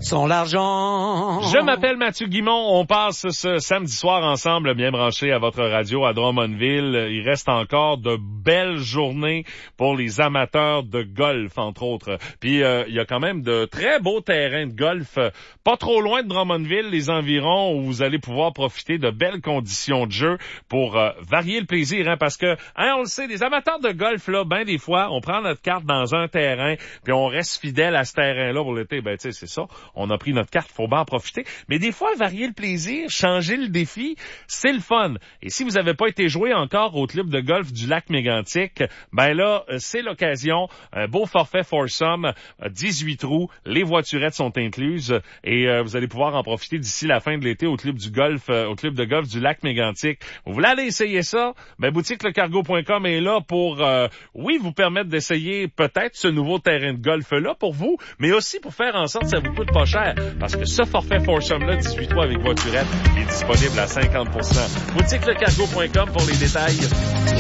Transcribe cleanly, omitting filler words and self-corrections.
Son l'argent. Je m'appelle Mathieu Guimont. On passe ce samedi soir ensemble, bien branché à votre radio à Drummondville. Il reste encore de belles journées pour les amateurs de golf, entre autres. Puis il y a quand même de très beaux terrains de golf, pas trop loin de Drummondville, les environs, où vous allez pouvoir profiter de belles conditions de jeu pour varier le plaisir, hein, parce que, hein, on le sait, les amateurs de golf, là, ben des fois, on prend notre carte dans un terrain, puis on reste fidèle à ce terrain-là pour l'été. Ben, tu sais, c'est ça. On a pris notre carte, faut bien en profiter. Mais des fois, varier le plaisir, changer le défi, c'est le fun. Et si vous n'avez pas été joué encore au club de golf du lac Mégantic, ben là, c'est l'occasion. Un beau forfait foursome, 18 trous, les voiturettes sont incluses et vous allez pouvoir en profiter d'ici la fin de l'été au club de golf du lac Mégantic. Vous voulez aller essayer ça? Ben, boutiquelecargo.com est là pour, oui, vous permettre d'essayer peut-être ce nouveau terrain de golf-là pour vous, mais aussi pour faire en sorte que ça vous coûte pas cher. Parce que ce forfait foursome-là, 18 trous avec voiturette, est disponible à 50%. Boutiquelecargo.com pour les détails.